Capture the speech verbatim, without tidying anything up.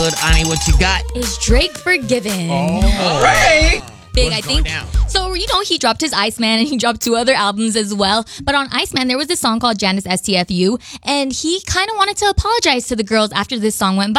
episode. Ani, what you got? Is Drake forgiven? Oh, all right. Big, What's I think. going down? So, you know, he dropped his Iceman and he dropped two other albums as well. But on Iceman, there was this song called Janice S T F U. And he kind of wanted to apologize to the girls after this song went by.